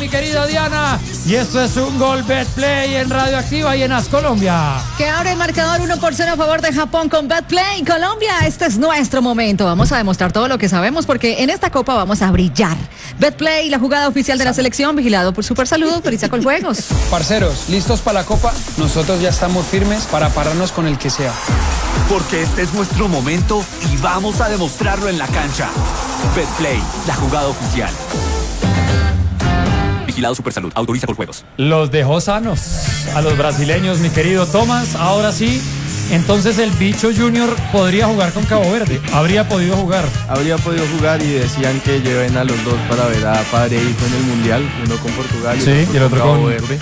mi querida Diana. Y esto es un gol Betplay en Radioactiva y en As Colombia. Que abre el marcador 1-0 a favor de Japón con Betplay. Colombia, este es nuestro momento. Vamos a demostrar todo lo que sabemos porque en esta copa vamos a brillar. Betplay, la jugada oficial de la selección, vigilado por Supersalud, autoriza Coljuegos. Parceros, ¿listos para la copa? Nosotros ya estamos firmes para pararnos con el que sea. Porque este es nuestro momento y vamos a demostrarlo en la cancha. Betplay, la jugada oficial. Vigilado Supersalud, autoriza Coljuegos. Los dejó sanos a los brasileños, mi querido Tomás. Ahora sí, entonces el Bicho Junior podría jugar con Cabo Verde. Habría podido jugar. Habría podido jugar y decían que lleven a los dos para ver a padre e hijo en el Mundial. Uno con Portugal y el otro Cabo con Verde.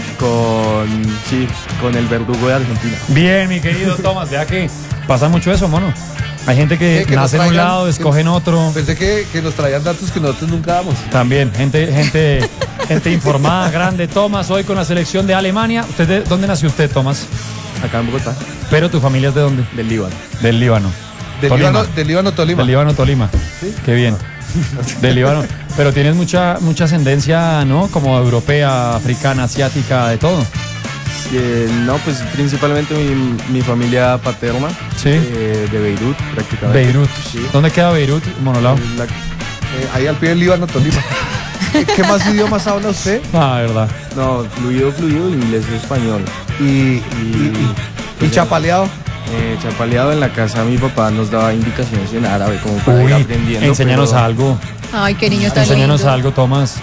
Con el verdugo de Argentina. Bien, mi querido Tomás, vea que pasa mucho eso, mono. Hay gente que nace en un lado, escogen otro. Pensé que nos traían datos que nosotros nunca damos. También, gente informada, grande. Tomás, hoy con la selección de Alemania. ¿Dónde nació usted, Tomás? Acá en Bogotá. ¿Pero tu familia es de dónde? Del Líbano. Del Líbano. Del Líbano, Tolima. Del Líbano, Tolima. ¿Sí? Qué bien. Del Líbano. Pero tienes mucha ascendencia, ¿no? Como europea, africana, asiática, de todo. No, pues principalmente mi familia paterna. Sí. De Beirut, prácticamente. Beirut. Sí. ¿Dónde queda Beirut, Monolao? Ahí al pie del Líbano, Tolima. ¿Qué más idiomas habla usted? Verdad. No, fluido, inglés y español. ¿Y chapaleado? Chapaleado en la casa, mi papá nos daba indicaciones en árabe como para ir aprendiendo. Enséñanos algo. Ay, qué niño tan lindo. Enséñanos algo, Tomás.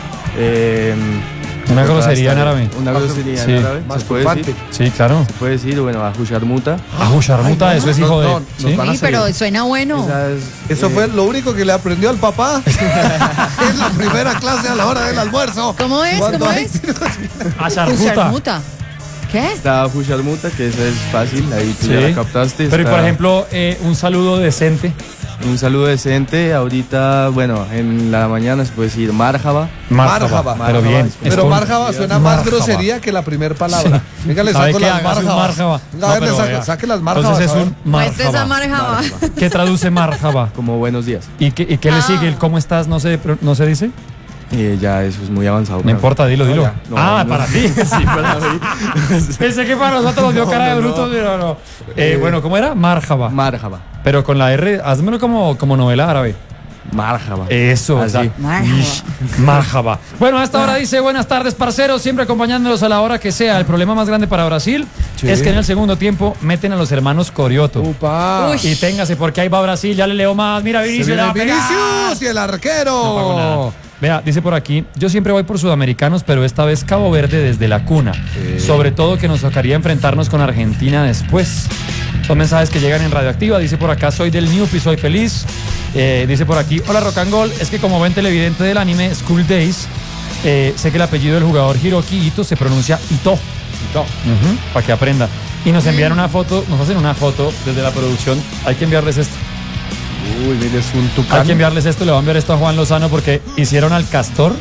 Una grosería en árabe. Una grosería en árabe. Más ¿Se puede decir? Sí, claro. Se puede decir, bueno, Ajusharmuta. Ajusharmuta, eso es hijo de... Sí, pero suena bueno. Eso fue lo único que le aprendió al papá en la primera clase a la hora del almuerzo. ¿Cómo es? Ajusharmuta. ¿Qué? Está Ajusharmuta, que eso es fácil, ahí tú ya la captaste. Pero, por ejemplo, un saludo decente. Un saludo decente, ahorita, bueno, en la mañana se puede decir marhaba. Pero bien. Pero marhaba suena más grosería que la primera palabra. Venga, le saco las marjabas. Saque las marjabas. Entonces es un marjaba. ¿Qué traduce marjaba? Como buenos días. ¿Y qué le sigue? ¿El cómo estás? ¿No se dice? Ya eso es muy avanzado. No importa, dilo. No, para ti. Sí, para mí. Pensé que para nosotros nos dio cara de brutos, pero no. Bueno, ¿cómo era? Marhaba. Pero con la R, házmelo como novela árabe. Marhaba. Eso, así. Marhaba. Bueno, a esta hora dice: buenas tardes, parceros, siempre acompañándolos a la hora que sea. El problema más grande para Brasil es que en el segundo tiempo meten a los hermanos Corioto. Y téngase, porque ahí va Brasil, ya le leo más. Mira, Vinicius. Vinicius y el arquero. No pago nada. Vea, dice por aquí, yo siempre voy por sudamericanos, pero esta vez Cabo Verde desde la cuna. Sobre todo que nos tocaría enfrentarnos con Argentina después. Son mensajes que llegan en Radioactiva. Dice por acá, soy del Newpi, soy feliz. Dice por aquí, hola Rock and Gold, es que como ven televidente del anime School Days, sé que el apellido del jugador Hiroki Ito se pronuncia Ito. Para que aprenda. Y nos envían una foto, nos hacen una foto desde la producción. Hay que enviarles esto. Uy, mire, es un tucán. Hay que enviarles esto, le voy a enviar esto a Juan Lozano porque hicieron al castor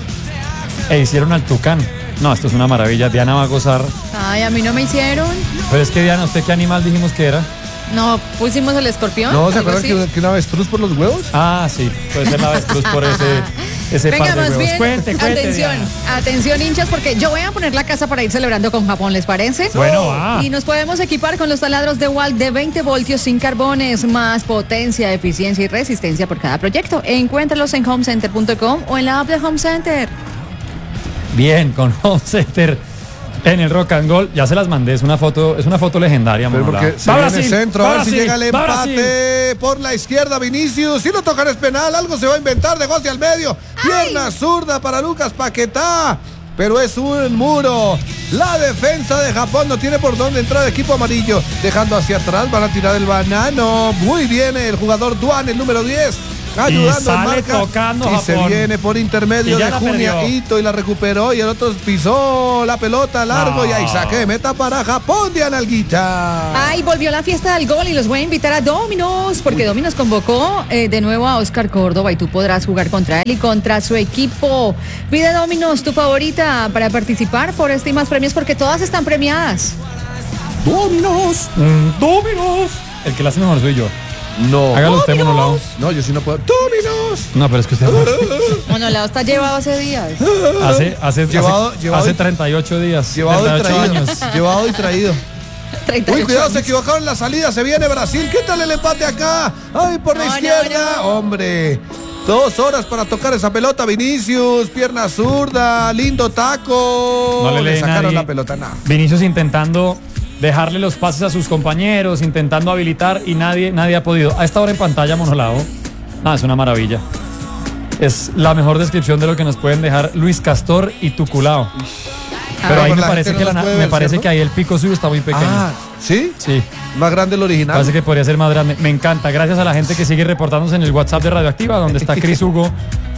e hicieron al tucán. No, esto es una maravilla. Diana va a gozar. Ay, a mí no me hicieron. Pero es que Diana, ¿usted qué animal dijimos que era? No, pusimos el escorpión. No, ¿se acuerdan que una avestruz por los huevos? Ah, sí, puede ser la avestruz por ese Venga, par de más huevos. bien, Cuente, atención hinchas, porque yo voy a poner la casa para ir celebrando con Japón, ¿les parece? Bueno, va. Y nos podemos equipar con los taladros de Walt de 20 voltios sin carbones, más potencia, eficiencia y resistencia por cada proyecto. Encuéntralos en homecenter.com o en la app de Home Center. Bien, con Home Center en el Rock and Gold. Ya se las mandé, es una foto legendaria. Pero porque se viene el centro, a ver si llega el empate por la izquierda Vinicius. Si lo tocan es penal, algo se va a inventar de gol al medio. Pierna zurda para Lucas Paquetá, pero es un muro. La defensa de Japón no tiene por dónde entrar el equipo amarillo. Dejando hacia atrás, van a tirar el banano. Muy bien el jugador Duan, el número 10. Ayudando en marca tocando y Japón. Se viene por intermedio de Junia Ito y la recuperó y el otro pisó la pelota largo y ahí saque de meta para Japón de Analguita. Ay, volvió la fiesta del gol y los voy a invitar a Dominos porque Dominos convocó de nuevo a Oscar Córdoba y tú podrás jugar contra él y contra su equipo. Pide Dominos tu favorita para participar por este y más premios porque todas están premiadas. Dominos. El que la hace mejor soy yo. No. Hágalo usted, Monolao. No, yo sí no puedo. ¡Dominos! No, pero es que usted Monolao está llevado hace días. hace 38 días. Llevado 38 y traído. años. Llevado y traído. 38 Uy, cuidado, años. se equivocaron en la salida. Se viene Brasil. Quítale el empate acá. Ay, por la No, izquierda. no. Hombre. 2 horas para tocar esa pelota. Vinicius, pierna zurda, lindo taco. No le lee sacaron nadie. la pelota, nada. Vinicius intentando dejarle los pases a sus compañeros, intentando habilitar y nadie ha podido. A esta hora en pantalla, Monolao. Es una maravilla. Es la mejor descripción de lo que nos pueden dejar Luis Castor y Tuculao. Pero ahí pero me la parece, gente no los puede me ver, parece ¿cierto? que ahí el pico suyo está muy pequeño. ¿Sí? Sí, Más grande el original. parece que podría ser más grande. Me encanta. Gracias a la gente que sigue reportándose en el WhatsApp de Radioactiva, donde está Cris Hugo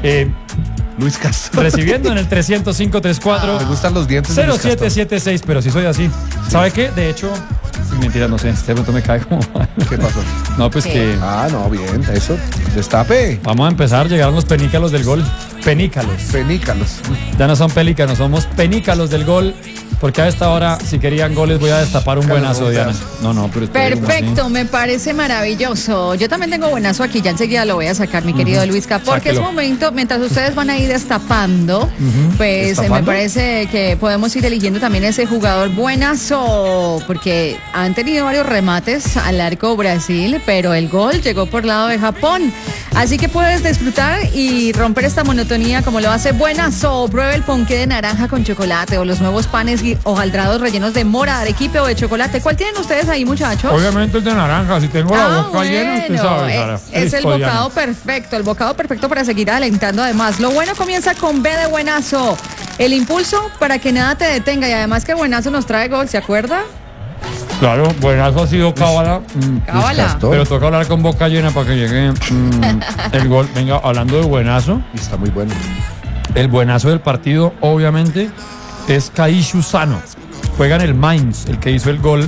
Luis Castro. recibiendo en el 305-34. Me gustan los dientes de Luis Castro. 0776, pero sí soy así. ¿Sabe qué? De hecho, mentira, no sé, este pronto me cae como... ¿Qué pasó? No, pues que No, bien, eso. Destape. vamos a empezar, llegaron los penícalos del gol. Penícalos. Penícalos. Ya no son pelícanos, somos penícalos del gol. Porque a esta hora, si querían goles, voy a destapar un buenazo, Diana. No, pero espere, ¿cómo Perfecto, así? me parece maravilloso. Yo también tengo buenazo aquí, ya enseguida lo voy a sacar, mi querido Luisca, porque Sáquelo. es momento, mientras ustedes van a ir destapando, pues me ¿Destapando? parece que podemos ir eligiendo también ese jugador buenazo, porque han tenido varios remates al arco Brasil, pero el gol llegó por lado de Japón. Así que puedes disfrutar y romper esta monotonía como lo hace buenazo. Prueba el ponqué de naranja con chocolate o los nuevos panes hojaldrados rellenos de mora, de arequipe o de chocolate. ¿Cuál tienen ustedes ahí, muchachos? Obviamente el de naranja, si tengo la boca llena, usted sabe, Sara. Es el Listo, Diana. bocado perfecto, el bocado perfecto para seguir alentando además. Lo bueno comienza con B de buenazo. El impulso para que nada te detenga y además que buenazo nos trae gol, ¿se acuerda? Claro, buenazo ha sido cábala. Cábala. Castro. Pero toca hablar con boca llena para que llegue el gol. Venga, hablando de buenazo, Está muy bueno. el buenazo del partido, obviamente, es Kaishu Sano. Juega en el Mainz, el que hizo el gol.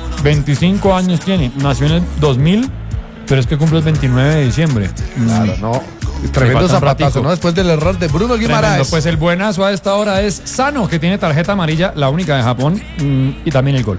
25 años tiene, nació en el 2000, pero es que cumple el 29 de diciembre. Claro, no. Tremendo falta un zapatazo, ratico. ¿no? Después del error de Bruno Tremendo. Guimaraes. Pues el buenazo a esta hora es Sano, que tiene tarjeta amarilla, la única de Japón, y también el gol.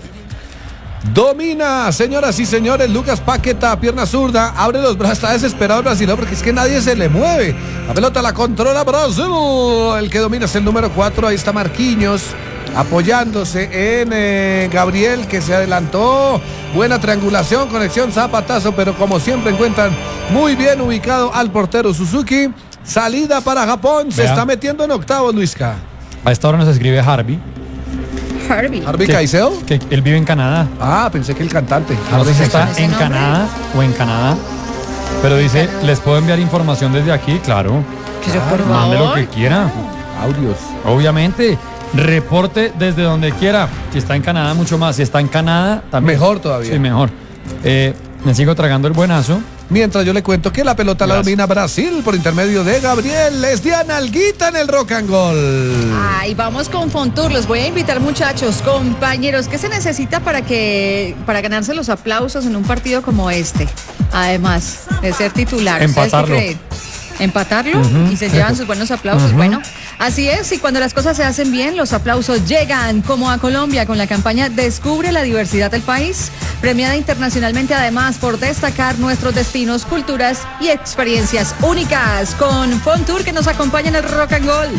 Domina, señoras y señores, Lucas Paquetá, pierna zurda, abre los brazos, está desesperado el brasileño porque es que nadie se le mueve. La pelota la controla Brasil, el que domina es el número 4, ahí está Marquinhos, apoyándose en Gabriel, que se adelantó. Buena triangulación, conexión, zapatazo, pero como siempre encuentran muy bien ubicado al portero Suzuki. Salida para Japón, se Vea. está metiendo en octavos, Luisca. A esta hora nos escribe Harvey, Harvey. Harvey que- Caicedo. que él vive en Canadá. Ah, pensé que el cantante. No sé si está ¿Ese en nombre? Canadá o en Canadá, pero dice, ¿les puedo enviar información desde aquí? Claro, Que yo, por mande lo favor. que quiera. Audios. Obviamente, reporte desde donde quiera. Si está en Canadá, mucho más. Si está en Canadá, también. Mejor todavía. Sí, mejor. Me sigo tragando el buenazo. Mientras yo le cuento que la pelota la Gracias. domina Brasil por intermedio de Gabriel. Les Diana Alguita en el rock and roll. Ay, vamos con Fontour. Los voy a invitar, muchachos, compañeros. ¿Qué se necesita para ganarse los aplausos en un partido como este? Además de ser titular. ¿Ustedes qué Empatarlo. creen? ¿Empatarlo? Y se llevan sus buenos aplausos. Bueno, así es. Y cuando las cosas se hacen bien, los aplausos llegan, como a Colombia, con la campaña Descubre la diversidad del país, premiada internacionalmente además por destacar nuestros destinos, culturas y experiencias únicas. Con Fontour, que nos acompaña en el Rock and Roll.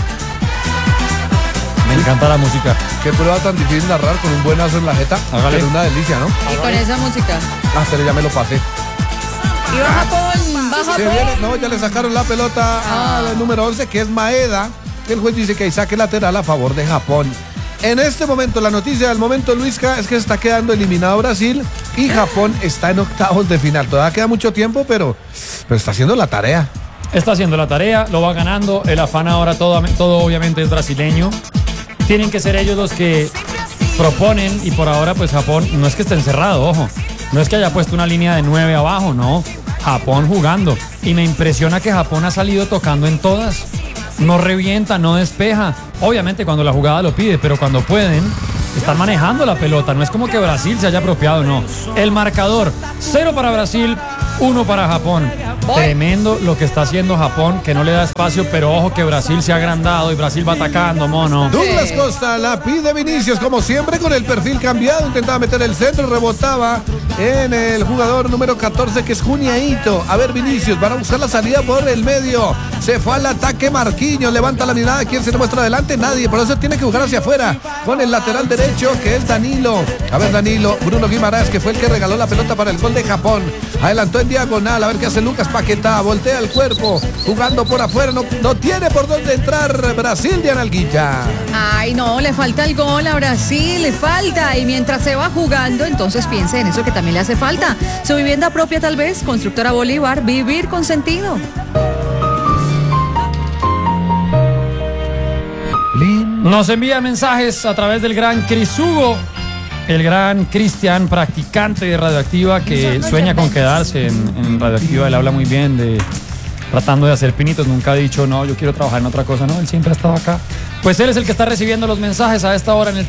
Me encanta la música. Qué prueba tan difícil narrar con un buenazo en la jeta. Hágale. Pero una delicia, ¿no? Y con esa música. Ah, pero ya me lo pasé. Y va Japón, va Se Japón. viene, no, ya le sacaron la pelota al número 11, que es Maeda. El juez dice que hay saque lateral a favor de Japón. En este momento, la noticia del momento, Luisca, es que se está quedando eliminado Brasil y Japón está en octavos de final. Todavía queda mucho tiempo, pero está haciendo la tarea. Está haciendo la tarea, lo va ganando. El afán ahora todo obviamente es brasileño. Tienen que ser ellos los que proponen y por ahora pues Japón no es que esté encerrado, ojo. No es que haya puesto una línea de 9 abajo, no. Japón jugando. Y me impresiona que Japón ha salido tocando en todas. No revienta, no despeja. Obviamente cuando la jugada lo pide, pero cuando pueden, están manejando la pelota. No es como que Brasil se haya apropiado, no. El marcador, 0 para Brasil, 1 para Japón. Tremendo lo que está haciendo Japón, que no le da espacio, pero ojo que Brasil se ha agrandado y Brasil va atacando, mono. Douglas Costa la pide Vinicius, como siempre, con el perfil cambiado. Intentaba meter el centro, rebotaba en el jugador número 14, que es Juniaito. A ver, Vinicius, van a buscar la salida por el medio. Se fue al ataque Marquinhos, levanta la mirada. ¿Quién se le muestra adelante? Nadie, por eso tiene que jugar hacia afuera con el lateral derecho, que es Danilo. A ver, Danilo, Bruno Guimaraes, que fue el que regaló la pelota para el gol de Japón. Adelantó en diagonal, a ver qué hace Lucas Paquetá. Voltea el cuerpo, jugando por afuera. No tiene por dónde entrar Brasil, Diana Alguilla. Ay, no, le falta el gol a Brasil, le falta. Y mientras se va jugando, entonces piense en eso que también le hace falta. Su vivienda propia, tal vez, Constructora Bolívar, vivir con sentido. Nos envía mensajes a través del gran Cris Hugo, el gran Cristian, practicante de Radioactiva, que sueña con quedarse en Radioactiva. Él habla muy bien de tratando de hacer pinitos, nunca ha dicho, no, yo quiero trabajar en otra cosa, no, él siempre ha estado acá. Pues él es el que está recibiendo los mensajes a esta hora en el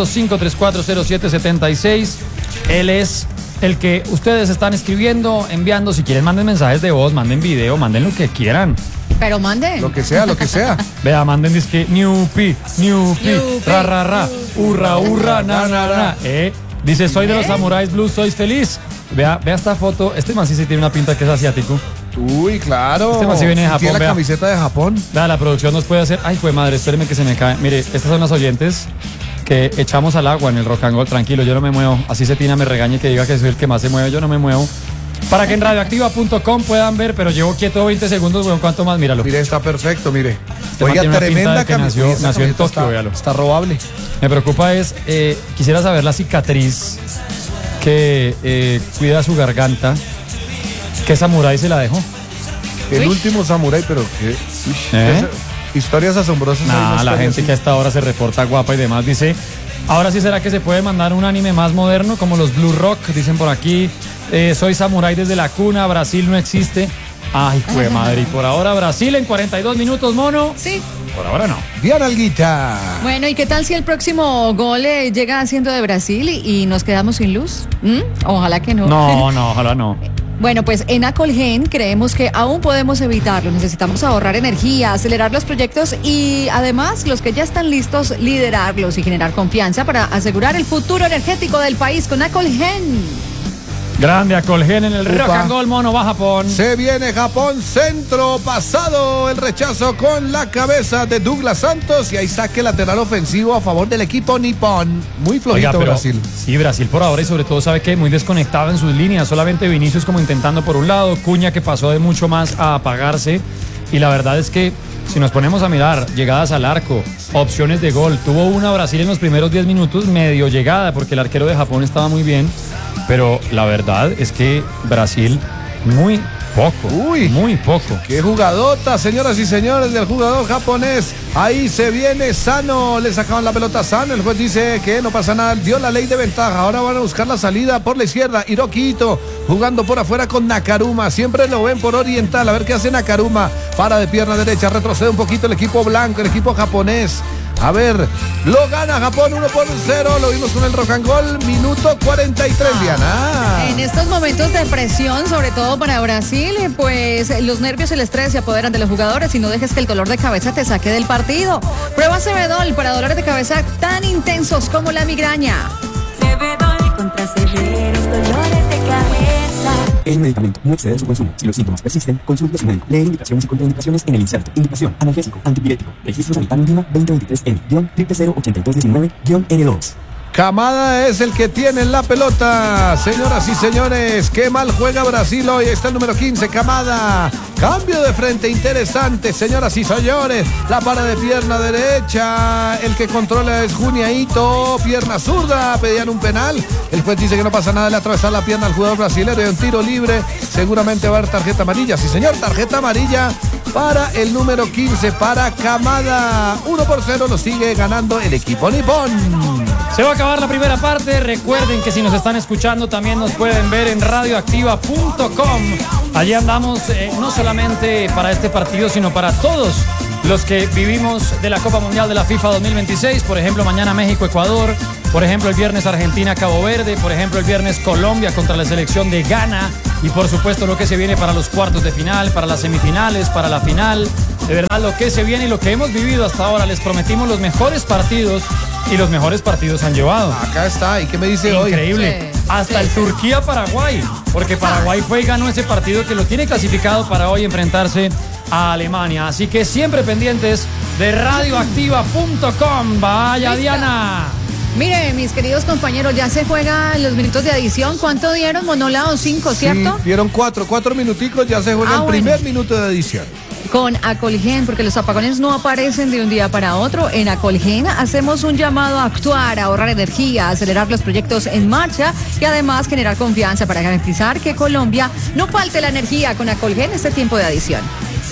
305-3407-76. Él es el que ustedes están escribiendo, enviando. Si quieren, manden mensajes de voz, manden video, manden lo que quieran. Pero mande. Lo que sea, lo que sea. Vea, manden disque Newpi, ra, ra, ra, hurra, hurra, na, na, na. Dice, soy de los Samuráis Blues, soy feliz. Vea esta foto. Este man sí se tiene una pinta que es asiático. Uy, claro. Este man sí viene de Japón. Tiene la vea. camiseta de Japón. Vea, la producción nos puede hacer. Ay, pues madre, espéreme que se me cae. Mire, estas son las oyentes que echamos al agua en el Rock and Roll. Tranquilo, yo no me muevo. Así se Tina me regañe que diga que soy el que más se mueve. Yo no me muevo. Para que en radioactiva.com puedan ver, pero llevo quieto 20 segundos, weón. ¿Cuánto más? Míralo. Mire, está perfecto, mire. Este Oiga, man tiene una tremenda pinta de que camiseta. nació en Tokio, véalo. Está robable. Me preocupa es, quisiera saber la cicatriz que cuida su garganta. ¿Qué samurái se la dejó? El último samurái, pero que... Historias asombrosas. La gente que hasta ahora se reporta guapa y demás dice, ahora sí será que se puede mandar un anime más moderno como los Blue Rock, dicen por aquí. Soy samurái desde la cuna, Brasil no existe. Ay, jue madre, y por ahora Brasil en 42 minutos, mono. Sí. Por ahora no. Diana Alguita. Bueno, ¿y qué tal si el próximo gol llega siendo de Brasil y nos quedamos sin luz? Ojalá que no. No, ojalá no. Bueno, pues en Acolgen creemos que aún podemos evitarlo. Necesitamos ahorrar energía, acelerar los proyectos y además los que ya están listos, liderarlos y generar confianza para asegurar el futuro energético del país con Acolgen. Grande Acolgen en el Rock and Roll, mono, va Japón. Se viene Japón, centro pasado, el rechazo con la cabeza de Douglas Santos y ahí saque lateral ofensivo a favor del equipo nipón. Muy flojito. Oiga, pero Brasil. Sí, Brasil por ahora y sobre todo sabe que muy desconectado en sus líneas, solamente Vinicius como intentando por un lado, Cuña que pasó de mucho más a apagarse y la verdad es que si nos ponemos a mirar llegadas al arco, opciones de gol, tuvo una Brasil en los primeros 10 minutos medio llegada porque el arquero de Japón estaba muy bien. Pero la verdad es que Brasil muy poco. Muy poco. Qué jugadota, señoras y señores, del jugador japonés. Ahí se viene Sano. Le sacaban la pelota a Sano. El juez dice que no pasa nada. Dio la ley de ventaja. Ahora van a buscar la salida por la izquierda. Hiroki Ito jugando por afuera con Nakaruma. Siempre lo ven por oriental. A ver qué hace Nakaruma. Para de pierna derecha. Retrocede un poquito el equipo blanco, el equipo japonés. A ver, lo gana Japón 1-0, lo vimos con el Rock and Roll, minuto 43, Diana. En estos momentos de presión, sobre todo para Brasil, pues los nervios y el estrés se apoderan de los jugadores y no dejes que el dolor de cabeza te saque del partido. Prueba Cebedol para dolores de cabeza tan intensos como la migraña. Cebedol contra severos dolores de cabeza. El medicamento no excede su consumo. Si los síntomas persisten, consulte a su médico. Leer indicaciones y contraindicaciones en el inserto. Indicación: analgésico, antipirético. Registro sanitario Lima 2023N-00082. Kamada es el que tiene la pelota, señoras y señores. Qué mal juega Brasil hoy. Está el número 15, Kamada. Cambio de frente interesante, señoras y señores. La para de pierna derecha. El que controla es Juniaito. Pierna zurda. Pedían un penal. El juez dice que no pasa nada. Le atravesa la pierna al jugador brasileño. Un tiro libre. Seguramente va a haber tarjeta amarilla. Sí, señor, tarjeta amarilla para el número 15, para Kamada. 1-0 lo sigue ganando el equipo nipón. Se va a acabar la primera parte. Recuerden que si nos están escuchando también nos pueden ver en radioactiva.com. Allí andamos no solamente para este partido, sino para todos los que vivimos de la Copa Mundial de la FIFA 2026. Por ejemplo, mañana México-Ecuador. Por ejemplo, el viernes Argentina-Cabo Verde. Por ejemplo, el viernes Colombia contra la selección de Ghana. Y por supuesto lo que se viene para los cuartos de final, para las semifinales, para la final. De verdad, lo que se viene y lo que hemos vivido hasta ahora. Les prometimos los mejores partidos y los mejores partidos han llevado. Acá está. ¿Y qué me dice hoy? Increíble. Sí, hasta el Turquía-Paraguay. Porque Paraguay fue y ganó ese partido que lo tiene clasificado para hoy enfrentarse a Alemania. Así que siempre pendientes de radioactiva.com. Vaya, Listo. Diana. Mire, mis queridos compañeros, ya se juegan los minutos de adición. ¿Cuánto dieron? Monolado 5, ¿cierto? Sí, dieron 4 minuticos, ya se juega el primer minuto de edición. Con Acolgen, porque los apagones no aparecen de un día para otro. En Acolgen hacemos un llamado a actuar, a ahorrar energía, a acelerar los proyectos en marcha y además generar confianza para garantizar que Colombia no falte la energía con Acolgen este tiempo de adición.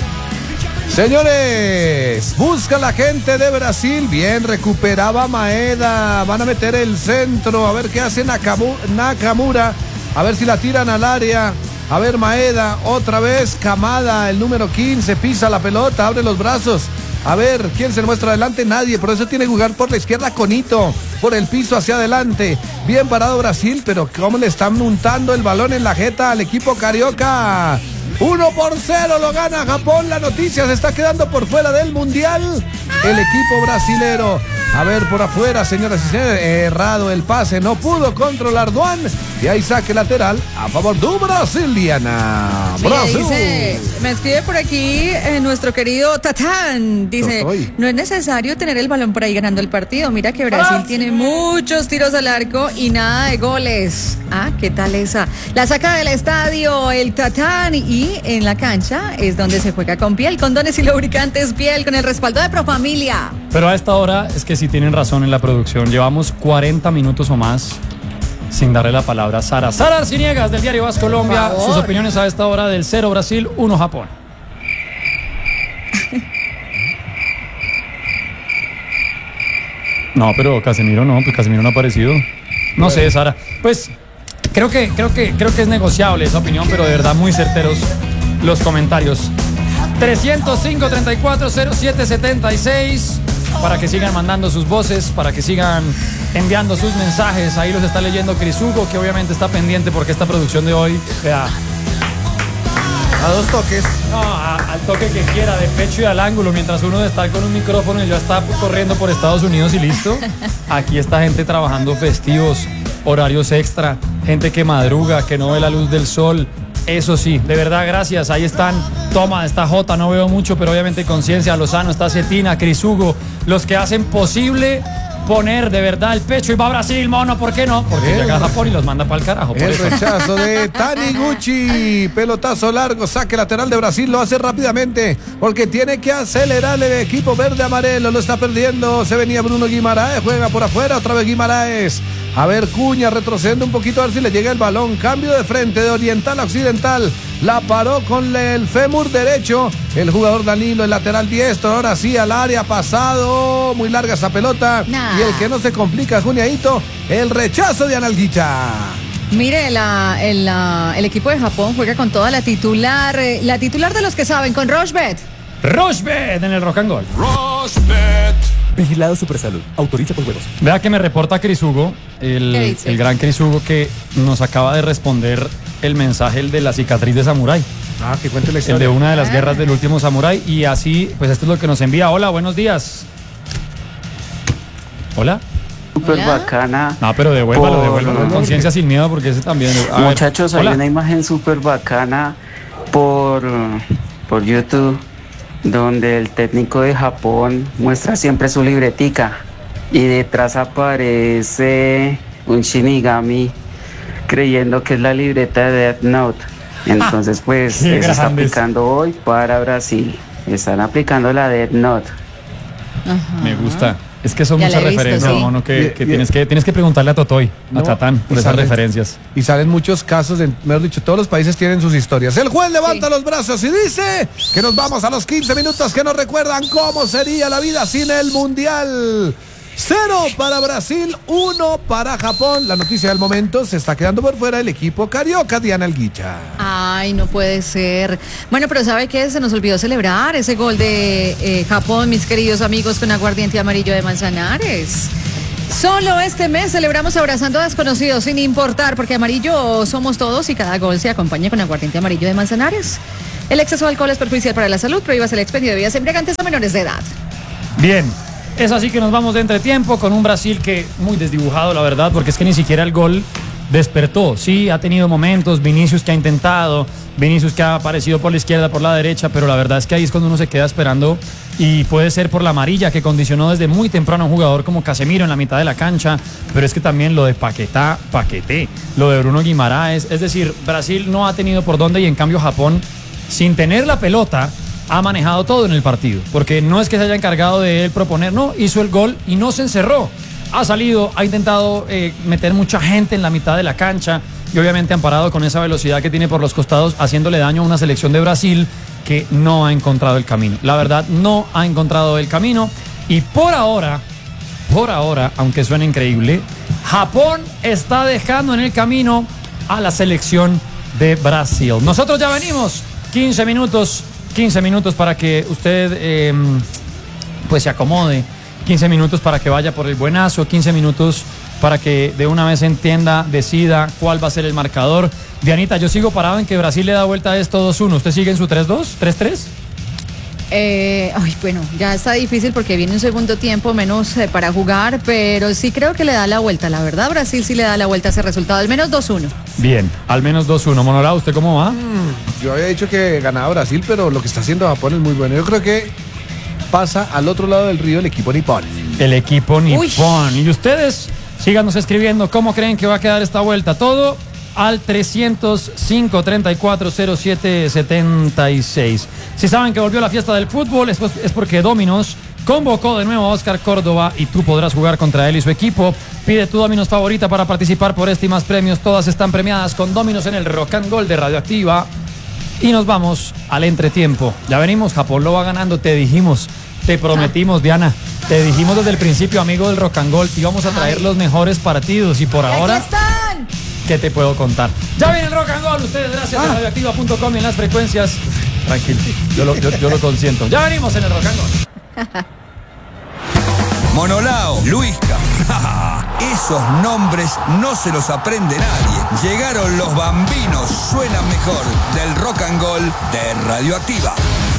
Señores, busca la gente de Brasil. Bien, recuperaba Maeda. Van a meter el centro. A ver qué hace Nakamura. A ver si la tiran al área. A ver, Maeda, otra vez. Kamada, el número 15, pisa la pelota, abre los brazos. A ver, ¿quién se le muestra adelante? Nadie, por eso tiene que jugar por la izquierda Conito, por el piso hacia adelante. Bien parado Brasil, pero cómo le están untando el balón en la jeta al equipo carioca. 1-0 lo gana Japón. La noticia se está quedando por fuera del Mundial. El equipo brasilero. A ver, por afuera, señoras y señores. Errado el pase. No pudo controlar Duan. Y ahí saque lateral a favor de Brasiliana. Brasil. Dice, me escribe por aquí nuestro querido Tatán. Dice, no es necesario tener el balón por ahí ganando el partido. Mira que Brasil tiene muchos tiros al arco y nada de goles. Ah, ¿qué tal esa? La saca del estadio el Tatán y en la cancha es donde se juega con piel, condones y lubricantes piel con el respaldo de Profamilia. Pero a esta hora es que sí tienen razón en la producción. Llevamos 40 minutos o más sin darle la palabra a Sara. Sara Arciniegas del diario Vas Colombia. Sus opiniones a esta hora del 0 Brasil, 1 Japón. No, pero Casemiro no, pues Casemiro no ha aparecido. No sé, Sara. Pues creo que es negociable esa opinión, pero de verdad muy certeros los comentarios. 305-3407-76 para que sigan mandando sus voces, para que sigan enviando sus mensajes. Ahí los está leyendo Cris Hugo, que obviamente está pendiente porque esta producción de hoy, vea, a 2 toques. no, al toque que quiera, de pecho y al ángulo, mientras uno está con un micrófono y ya está corriendo por Estados Unidos y listo. Aquí está gente trabajando festivos, horarios extra, gente que madruga, que no ve la luz del sol. Eso sí, de verdad, gracias. Ahí están, Toma, está Jota, no veo mucho, pero obviamente Conciencia, Lozano, está Cetina, Cris Hugo, los que hacen posible poner de verdad el pecho. Y va a Brasil, mono, ¿por qué no? Porque llega a Japón y los manda para el carajo. Por El eso. rechazo de Taniguchi, pelotazo largo, saque lateral de Brasil, lo hace rápidamente porque tiene que acelerar el equipo verde amarelo, lo está perdiendo, se venía Bruno Guimaraes, juega por afuera, otra vez Guimaraes. A ver, Cuña retrocediendo un poquito a ver si le llega el balón, cambio de frente de oriental a occidental, la paró con el fémur derecho, el jugador Danilo, el lateral diestro, ahora sí al área, pasado, muy larga esa pelota, y el que no se complica, Juniaito, el rechazo de Analguicha. Mire, el equipo de Japón juega con toda la titular de los que saben, con Rochbet. Rochbet en el Rock and Gold. Vigilado Supersalud. Autoriza con juegos. Vea que me reporta Cris Hugo, ¿Qué dice? el gran Cris Hugo, que nos acaba de responder el mensaje, el de la cicatriz de Samurái. Ah, que cuente la El de historia. una de las guerras del último Samurái. Y así, pues esto es lo que nos envía. Hola, buenos días. Hola. Súper Hola. bacana. No, pero devuélvalo. Conciencia sin miedo, porque ese también. A ver, Muchachos, hay hola. una imagen súper bacana por YouTube donde el técnico de Japón muestra siempre su libretica y detrás aparece un Shinigami creyendo que es la libreta de Death Note. Entonces, pues, qué eso está grandes. aplicando hoy para Brasil. Están aplicando la Death Note. Me gusta. Es que son Ya muchas la he visto, referencias, sí. mono, que Y- tienes que preguntarle a Totoy, No, a Tatán, por y esas salen- referencias. Y salen muchos casos, mejor dicho, todos los países tienen sus historias. El juez levanta los brazos y dice que nos vamos a los 15 minutos que nos recuerdan cómo sería la vida sin el Mundial. 0 para Brasil, 1 para Japón. La noticia del momento, se está quedando por fuera el equipo carioca, Diana Alguicha. Ay, no puede ser. Bueno, pero ¿sabe qué? Se nos olvidó celebrar ese gol de Japón, mis queridos amigos, con aguardiente amarillo de Manzanares. Solo este mes celebramos abrazando a desconocidos, sin importar, porque amarillo somos todos y cada gol se acompaña con aguardiente amarillo de Manzanares. El exceso de alcohol es perjudicial para la salud. Prohíbase el expendio de bebidas embriagantes a menores de edad. Bien. Es así que nos vamos de entretiempo con un Brasil que muy desdibujado, la verdad, porque es que ni siquiera el gol despertó. Sí, ha tenido momentos, Vinicius que ha intentado, Vinicius que ha aparecido por la izquierda, por la derecha, pero la verdad es que ahí es cuando uno se queda esperando y puede ser por la amarilla que condicionó desde muy temprano a un jugador como Casemiro en la mitad de la cancha, pero es que también lo de Paquetá, lo de Bruno Guimaraes, es decir, Brasil no ha tenido por dónde y en cambio Japón, sin tener la pelota, ha manejado todo en el partido, porque no es que se haya encargado de él proponer, no, hizo el gol y no se encerró, ha salido, ha intentado meter mucha gente en la mitad de la cancha y obviamente amparado con esa velocidad que tiene por los costados, haciéndole daño a una selección de Brasil que no ha encontrado el camino, la verdad no ha encontrado el camino y por ahora, aunque suene increíble, Japón está dejando en el camino a la selección de Brasil. Nosotros ya venimos, 15 minutos para que usted pues se acomode, 15 minutos para que vaya por el buenazo, 15 minutos para que de una vez entienda, decida cuál va a ser el marcador. Dianita, yo sigo parado en que Brasil le da vuelta a esto 2-1. ¿Usted sigue en su 3-2? ¿3-3? Bueno, ya está difícil porque viene un segundo tiempo menos para jugar, pero sí creo que le da la vuelta, la verdad, Brasil sí le da la vuelta a ese resultado, al menos 2-1. Bien, al menos 2-1. Monolao, ¿usted cómo va? Yo había dicho que ganaba Brasil, pero lo que está haciendo Japón es muy bueno. Yo creo que pasa al otro lado del río el equipo nipón. El equipo nipón. Y ustedes, síganos escribiendo cómo creen que va a quedar esta vuelta. Todo al 305-3407-76. Si saben que volvió la fiesta del fútbol, es porque Domino's convocó de nuevo a Oscar Córdoba y tú podrás jugar contra él y su equipo. Pide tu Domino's favorita para participar por este y más premios. Todas están premiadas con Domino's en el Rock and Roll de Radioactiva. Y nos vamos al entretiempo. Ya venimos, Japón lo va ganando, te dijimos, te prometimos, Diana. Te dijimos desde el principio, amigo del Rock and Roll, que íbamos a traer los mejores partidos y por ahora... ¡Aquí están! ¿Qué te puedo contar? Ya viene el Rock and Roll, ustedes gracias a radioactiva.com y en las frecuencias. Tranquilo, yo lo consiento. Ya venimos en el Rock and Roll. Monolao, Luisca. Esos nombres no se los aprende nadie. Llegaron los bambinos, suenan mejor, del Rock and Roll de Radioactiva.